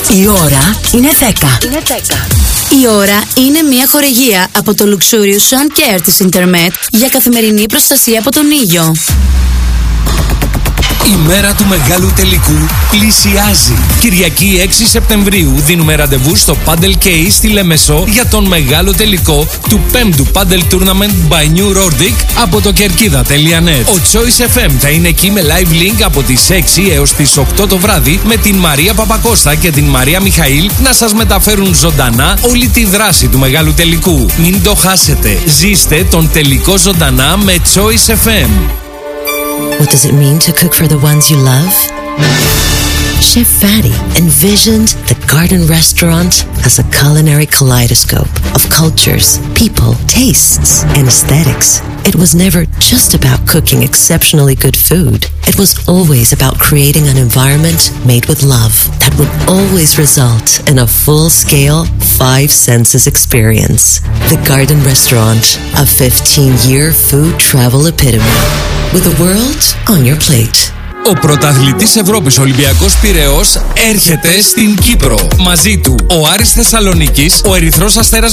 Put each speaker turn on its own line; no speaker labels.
Η ώρα είναι 10. Η ώρα είναι μια χορηγία από το Luxurious Sun Care της Intermed για καθημερινή προστασία από τον ήλιο.
Η μέρα του μεγάλου τελικού πλησιάζει. Κυριακή 6 Σεπτεμβρίου δίνουμε ραντεβού στο Padel Case στη Λεμεσό για τον μεγάλο τελικό του 5ου Padel Tournament by New Nordic από το Kerkida.net. Ο Choice FM θα είναι εκεί με live link από τις 6 έως τις 8 το βράδυ με την Μαρία Παπακώστα και την Μαρία Μιχαήλ να σας μεταφέρουν ζωντανά όλη τη δράση του μεγάλου τελικού. Μην το χάσετε. Ζήστε τον τελικό ζωντανά με Choice FM.
What does it mean to cook for the ones you love? Chef Fatty envisioned the Garden Restaurant as a culinary kaleidoscope of cultures, people, tastes, and aesthetics. It was never just about cooking exceptionally good food. It was always about creating an environment made with love that would always result in a full-scale, five senses experience. The Garden Restaurant, a 15-year food travel epitome. With the world on your plate.
Ο πρωταθλητής Ευρώπης Ολυμπιακός Πειραιώς έρχεται στην Κύπρο. Μαζί του ο Άρης Θεσσαλονίκης, ο Ερυθρός Αστέρας